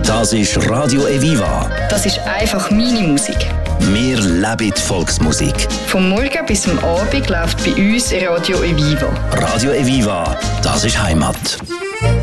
Das ist Radio Eviva. Das ist einfach meine Musik. Wir leben die Volksmusik. Vom Morgen bis zum Abend läuft bei uns Radio Eviva. Radio Eviva, das ist Heimat.